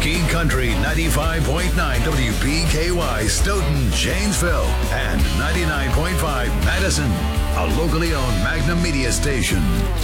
King Country 95.9 WPKY, Stoughton, Janesville, and 99.5 Madison, a locally owned Magnum Media station.